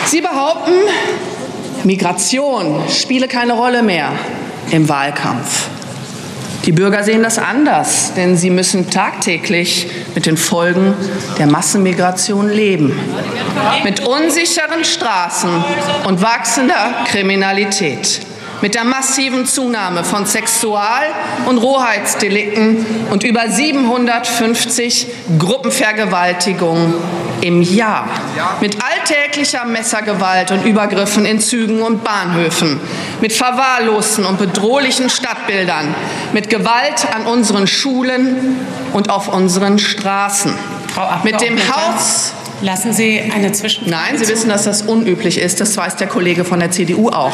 Sie behaupten, Migration spiele keine Rolle mehr im Wahlkampf. Die Bürger sehen das anders, denn sie müssen tagtäglich mit den Folgen der Massenmigration leben. Mit unsicheren Straßen und wachsender Kriminalität. Mit der massiven Zunahme von Sexual- und Rohheitsdelikten und über 750 Gruppenvergewaltigungen im Jahr. Mit alltäglicher Messergewalt und Übergriffen in Zügen und Bahnhöfen. Mit verwahrlosten und bedrohlichen Stadtbildern. Mit Gewalt an unseren Schulen und auf unseren Straßen. Mit dem Haus... Lassen Sie eine Zwischenfrage. Nein, Sie wissen, dass das unüblich ist. Das weiß der Kollege von der CDU auch.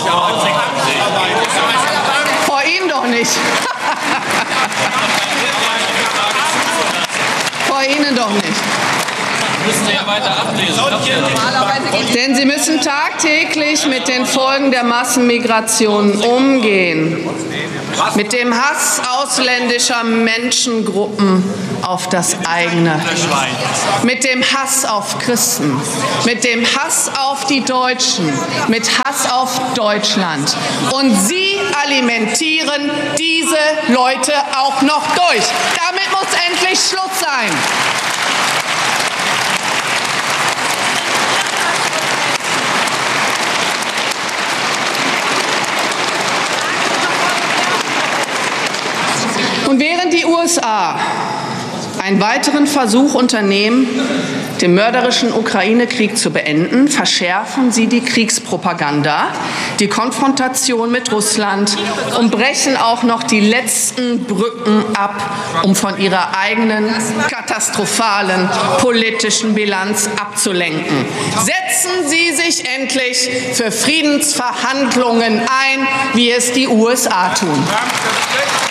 Vor Ihnen doch nicht. Vor Ihnen doch nicht. Müssen Sie ja weiter ablesen. Denn Sie müssen tagtäglich mit den Folgen der Massenmigration umgehen. Mit dem Hass ausländischer Menschengruppen auf das eigene. Mit dem Hass auf Christen. Mit dem Hass auf die Deutschen. Mit Hass auf Deutschland. Und Sie alimentieren diese Leute auch noch durch. Damit muss endlich Schluss sein. Und während die USA einen weiteren Versuch unternehmen, den mörderischen Ukraine-Krieg zu beenden, verschärfen sie die Kriegspropaganda, die Konfrontation mit Russland und brechen auch noch die letzten Brücken ab, um von ihrer eigenen katastrophalen politischen Bilanz abzulenken. Setzen Sie sich endlich für Friedensverhandlungen ein, wie es die USA tun.